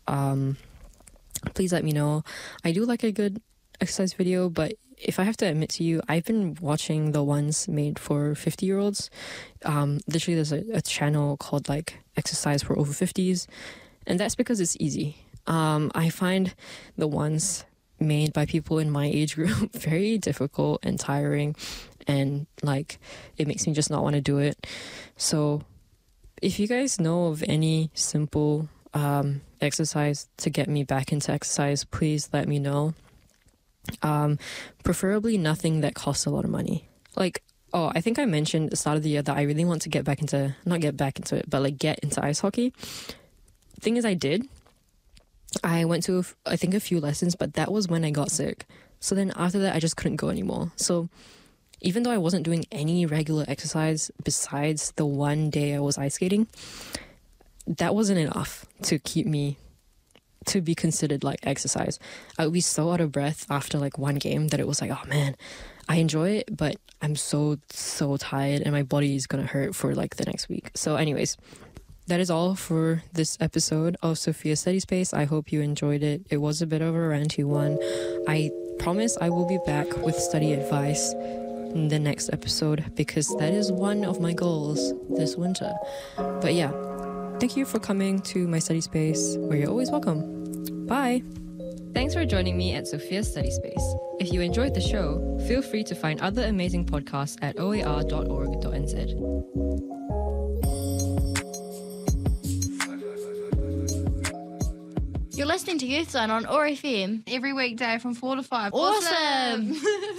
please let me know. I do like a good exercise video, but if I have to admit to you, I've been watching the ones made for 50-year-olds. Literally, there's a channel called like Exercise for Over 50s, and that's because it's easy. I find the ones made by people in my age group very difficult and tiring, and like it makes me just not want to do it. So if you guys know of any simple exercise to get me back into exercise, please let me know. Preferably nothing that costs a lot of money. Like, I think I mentioned at the start of the year that I really want to get into ice hockey. Thing is, I went to I think a few lessons, but that was when I got sick. So then after that, I just couldn't go anymore. So even though I wasn't doing any regular exercise besides the one day I was ice skating, that wasn't enough to keep me to be considered like exercise. I would be so out of breath after like one game that it was like, oh man, I enjoy it, but I'm so tired and my body is gonna hurt for like the next week. So anyways, that is all for this episode of Sophia's Study Space. I hope you enjoyed it. It was a bit of a ranty one. I promise I will be back with study advice in the next episode because that is one of my goals this winter. But yeah, thank you for coming to my study space where you're always welcome. Bye! Thanks for joining me at Sophia's Study Space. If you enjoyed the show, feel free to find other amazing podcasts at oar.org.nz. You're listening to Youth Zone on OAR FM. Every weekday from 4 to 5. Awesome!